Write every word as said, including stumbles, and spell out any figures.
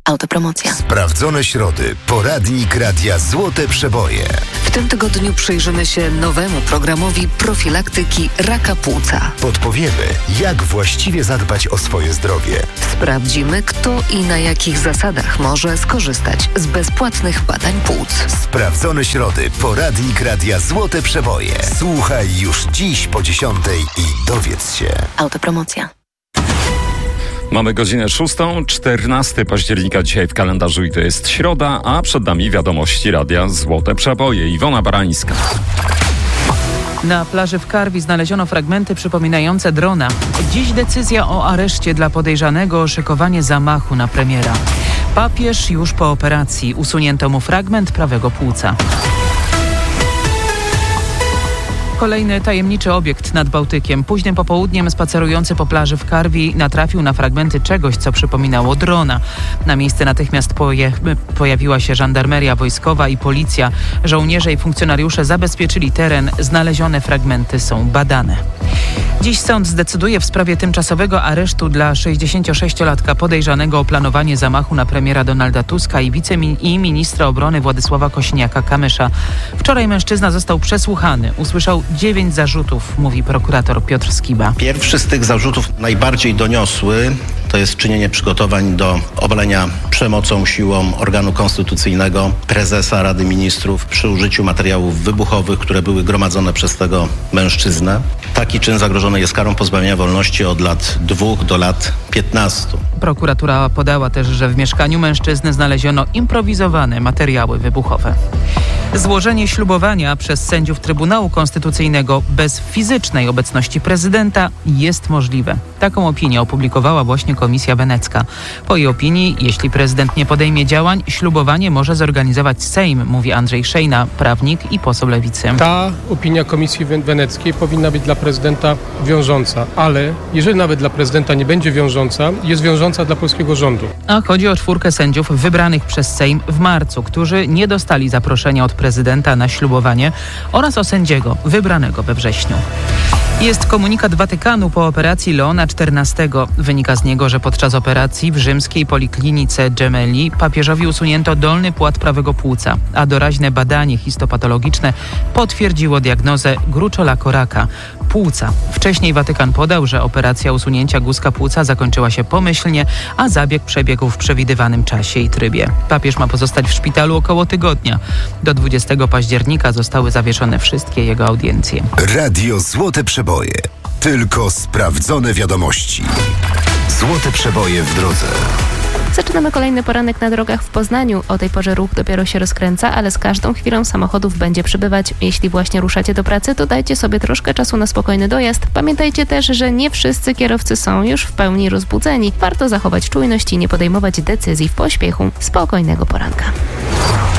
Autopromocja. Sprawdzone środy. Poradnik Radia Złote Przeboje. W tym tygodniu przyjrzymy się nowemu programowi profilaktyki raka płuca. Podpowiemy, jak właściwie zadbać o swoje zdrowie. Sprawdzimy, kto i na jakich zasadach może skorzystać z bezpłatnych badań płuc. Sprawdzone środy. Poradnik Radia Złote Przeboje. Słuchaj już dziś po dziesiątej i dowiedz się. Autopromocja. Mamy godzinę szóstą, czternastego października dzisiaj w kalendarzu i to jest środa, a przed nami wiadomości Radia Złote Przeboje. Iwona Barańska. Na plaży w Karwi znaleziono fragmenty przypominające drona. Dziś decyzja o areszcie dla podejrzanego o szykowanie zamachu na premiera. Papież już po operacji. Usunięto mu fragment prawego płuca. Kolejny tajemniczy obiekt nad Bałtykiem. Późnym popołudniem spacerujący po plaży w Karwi natrafił na fragmenty czegoś, co przypominało drona. Na miejsce natychmiast poje, pojawiła się żandarmeria wojskowa i policja. Żołnierze i funkcjonariusze zabezpieczyli teren. Znalezione fragmenty są badane. Dziś sąd zdecyduje w sprawie tymczasowego aresztu dla sześćdziesięciosześciolatka podejrzanego o planowanie zamachu na premiera Donalda Tuska i wicemin- i ministra obrony Władysława Kosiniaka-Kamysza. Wczoraj mężczyzna został przesłuchany. Usłyszał dziewięć zarzutów, mówi prokurator Piotr Skiba. Pierwszy z tych zarzutów, najbardziej doniosły, to jest czynienie przygotowań do obalenia przemocą, siłą organu konstytucyjnego prezesa Rady Ministrów przy użyciu materiałów wybuchowych, które były gromadzone przez tego mężczyznę. Taki czyn zagrożony jest karą pozbawienia wolności od lat dwóch do lat piętnastu. Prokuratura podała też, że w mieszkaniu mężczyzny znaleziono improwizowane materiały wybuchowe. Złożenie ślubowania przez sędziów Trybunału Konstytucyjnego bez fizycznej obecności prezydenta jest możliwe. Taką opinię opublikowała właśnie Komisja Wenecka. Po jej opinii, jeśli prezydent nie podejmie działań, ślubowanie może zorganizować Sejm, mówi Andrzej Szejna, prawnik i poseł Lewicy. Ta opinia Komisji Weneckiej powinna być dla prezydenta wiążąca, ale jeżeli nawet dla prezydenta nie będzie wiążąca, jest wiążąca dla polskiego rządu. A chodzi o czwórkę sędziów wybranych przez Sejm w marcu, którzy nie dostali zaproszenia od prezydenta na ślubowanie, oraz o sędziego wybranego we wrześniu. Jest komunikat Watykanu po operacji Leona czternastego. Wynika z niego, że podczas operacji w rzymskiej poliklinice Gemelli papieżowi usunięto dolny płat prawego płuca, a doraźne badanie histopatologiczne potwierdziło diagnozę gruczola raka płuca. Wcześniej Watykan podał, że operacja usunięcia guzka płuca zakończyła się pomyślnie, a zabieg przebiegł w przewidywanym czasie i trybie. Papież ma pozostać w szpitalu około tygodnia. Do dwudziestego października zostały zawieszone wszystkie jego audiencje. Radio Złote Przeboje. Tylko sprawdzone wiadomości. Złote Przeboje w drodze. Zaczynamy kolejny poranek na drogach w Poznaniu. O tej porze ruch dopiero się rozkręca, ale z każdą chwilą samochodów będzie przybywać. Jeśli właśnie ruszacie do pracy, to dajcie sobie troszkę czasu na spokojny dojazd. Pamiętajcie też, że nie wszyscy kierowcy są już w pełni rozbudzeni. Warto zachować czujność i nie podejmować decyzji w pośpiechu. Spokojnego poranka.